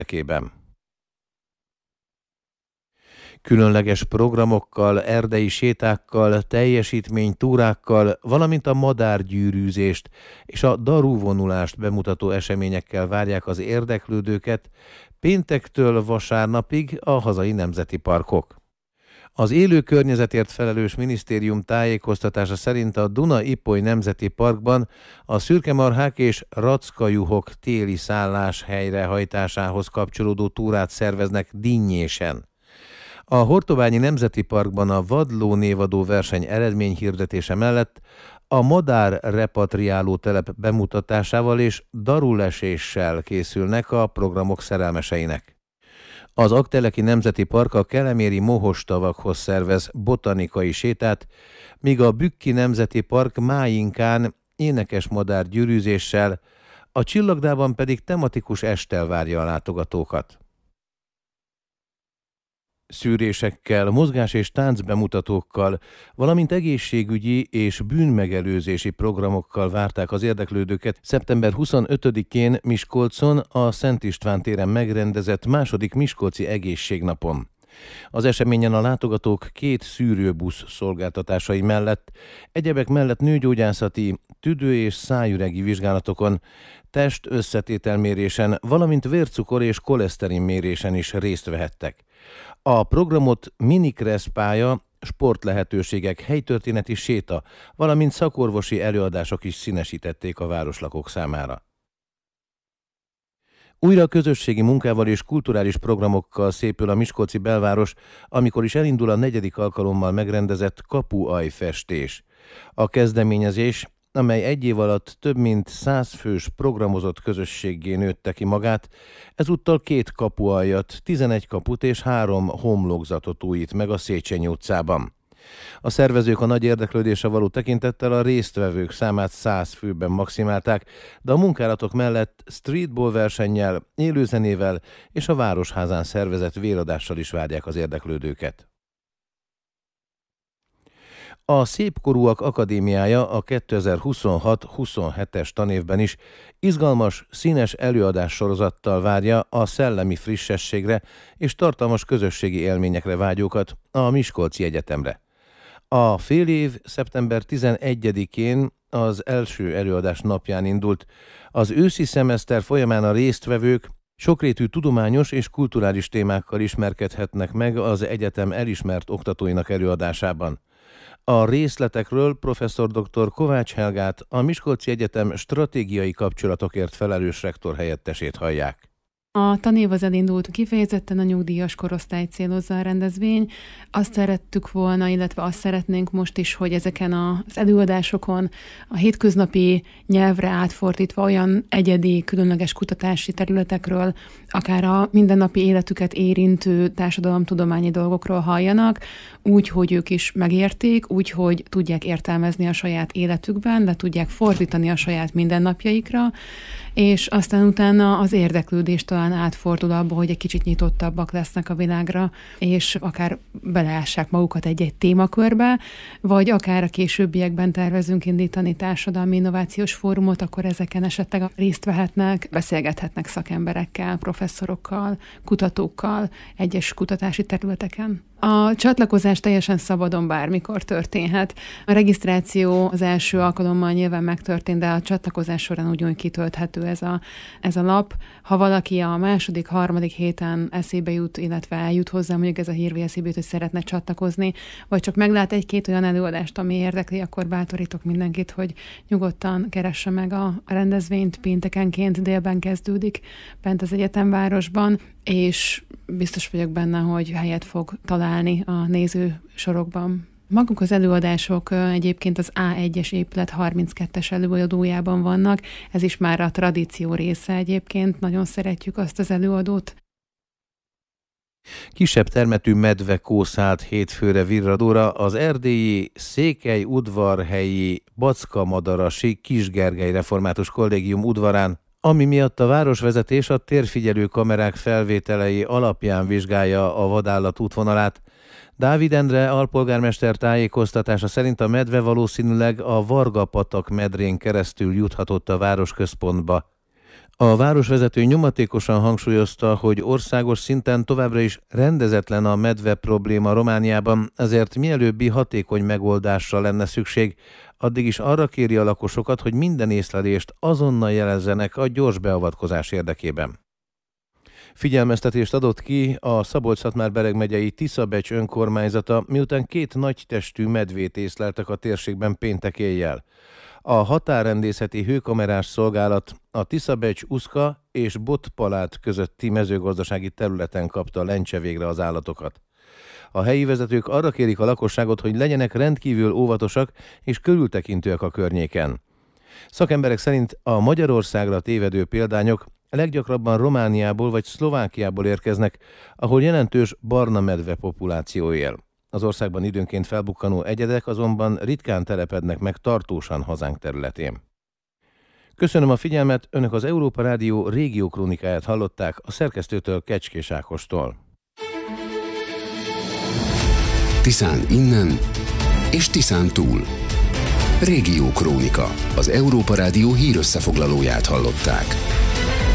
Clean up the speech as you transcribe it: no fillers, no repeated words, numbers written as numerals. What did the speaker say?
érdekében. Különleges programokkal, erdei sétákkal, teljesítménytúrákkal, valamint a madárgyűrűzést és a darúvonulást bemutató eseményekkel várják az érdeklődőket péntektől vasárnapig a hazai nemzeti parkok. Az élő környezetért felelős minisztérium tájékoztatása szerint a Duna-Ipoly Nemzeti Parkban a szürkemarhák és rackajuhok téli szállás helyrehajtásához kapcsolódó túrát szerveznek Dinnyésen. A Hortobányi Nemzeti Parkban a vadlónévadó verseny eredményhirdetése mellett a madár repatriáló telep bemutatásával és daruleséssel készülnek a programok szerelmeseinek. Az Aggteleki Nemzeti Park a keleméri mohostavakhoz szervez botanikai sétát, míg a Bükki Nemzeti Park Máinkán énekesmadár gyűrűzéssel, a Csillagdában pedig tematikus esttel várja a látogatókat. Szűrésekkel, mozgás- és táncbemutatókkal, valamint egészségügyi és bűnmegelőzési programokkal várták az érdeklődőket szeptember 25-én Miskolcon a Szent István téren megrendezett második Miskolci Egészségnapon. Az eseményen a látogatók 2 szűrőbusz szolgáltatásai mellett, egyebek mellett nőgyógyászati, tüdő- és szájüregi vizsgálatokon, test-összetételmérésen, valamint vércukor- és koleszterinmérésen is részt vehettek. A programot minikreszpálya, sportlehetőségek, helytörténeti séta, valamint szakorvosi előadások is színesítették a városlakók számára. Újra közösségi munkával és kulturális programokkal szépül a miskolci belváros, amikor is elindul a 4. alkalommal megrendezett kapuajfestés. A kezdeményezés, amely egy év alatt több mint 100 fős programozott közösséggé nőtte ki magát, ezúttal 2 kapualjat, 11 kaput és 3 homlokzatot újít meg a Széchenyi utcában. A szervezők a nagy érdeklődésre való tekintettel a résztvevők számát 100 főben maximálták, de a munkálatok mellett streetball versennyel, élőzenével és a Városházán szervezett véradással is várják az érdeklődőket. A Szépkorúak Akadémiája a 2026-27-es tanévben is izgalmas, színes előadássorozattal várja a szellemi frissességre és tartalmas közösségi élményekre vágyókat a Miskolci Egyetemre. A félév szeptember 11-én az első előadás napján indult. Az őszi szemeszter folyamán a résztvevők sokrétű tudományos és kulturális témákkal ismerkedhetnek meg az egyetem elismert oktatóinak előadásában. A részletekről professzor dr. Kovács Helgát, a Miskolci Egyetem stratégiai kapcsolatokért felelős rektor helyettesét hallják. A tanév az elindult, kifejezetten a nyugdíjas korosztály célozza a rendezvény. Azt szerettük volna, illetve azt szeretnénk most is, hogy ezeken az előadásokon a hétköznapi nyelvre átfordítva olyan egyedi, különleges kutatási területekről, akár a mindennapi életüket érintő társadalomtudományi dolgokról halljanak, úgy, hogy ők is megérték, úgy, hogy tudják értelmezni a saját életükben, de tudják fordítani a saját mindennapjaikra, és aztán utána az érdeklődés talán átfordul abba, hogy egy kicsit nyitottabbak lesznek a világra, és akár beleássák magukat egy-egy témakörbe, vagy akár a későbbiekben tervezünk indítani társadalmi innovációs fórumot, akkor ezeken esetleg részt vehetnek, beszélgethetnek szakemberekkel, professzorokkal, kutatókkal egyes kutatási területeken. A csatlakozás teljesen szabadon bármikor történhet. A regisztráció az első alkalommal nyilván megtörtént, de a csatlakozás során ugyanúgy kitölthető ez a lap. Ha valaki a második, harmadik héten eszébe jut, illetve eljut hozzá, mondjuk ez a hír, vagy eszébe jut, hogy szeretne csatlakozni, vagy csak meglát egy-két olyan előadást, ami érdekli, akkor bátorítok mindenkit, hogy nyugodtan keresse meg a rendezvényt. Péntekenként délben kezdődik bent az egyetemvárosban, és biztos vagyok benne, hogy helyet fog találni a néző sorokban. Maguk az előadások egyébként az A1-es épület 32-es előadójában vannak, ez is már a tradíció része egyébként, nagyon szeretjük azt az előadót. Kisebb termetű medvekó szállt hétfőre Virradóra az erdélyi Székely-udvarhelyi Backa-Madarasi Kisgergely Református Kollégium udvarán, ami miatt a városvezetés a térfigyelő kamerák felvételei alapján vizsgálja a vadállat útvonalát. Dávid Endre alpolgármester tájékoztatása szerint a medve valószínűleg a Varga-patak medrén keresztül juthatott a városközpontba. A városvezető nyomatékosan hangsúlyozta, hogy országos szinten továbbra is rendezetlen a medve probléma Romániában, ezért mielőbbi hatékony megoldásra lenne szükség. Addig is arra kéri a lakosokat, hogy minden észlelést azonnal jelezzenek a gyors beavatkozás érdekében. Figyelmeztetést adott ki a Szabolcs-Szatmár-Bereg megyei Tiszabecs önkormányzata, miután 2 nagytestű medvét észleltek a térségben péntek éjjel. A határrendészeti hőkamerás szolgálat a Tiszabecs-Uszka és Botpalát közötti mezőgazdasági területen kapta lencse végre az állatokat. A helyi vezetők arra kérik a lakosságot, hogy legyenek rendkívül óvatosak és körültekintőek a környéken. Szakemberek szerint a Magyarországra tévedő példányok leggyakrabban Romániából vagy Szlovákiából érkeznek, ahol jelentős barna medve populáció él. Az országban időnként felbukkanó egyedek azonban ritkán telepednek meg tartósan hazánk területén. Köszönöm a figyelmet, Önök az Európa Rádió régiókrónikáját hallották a szerkesztőtől, Kecskés Ákostól. Tiszán innen és Tiszán túl. Régiókrónika, az Európa Rádió hírösszefoglalóját hallották.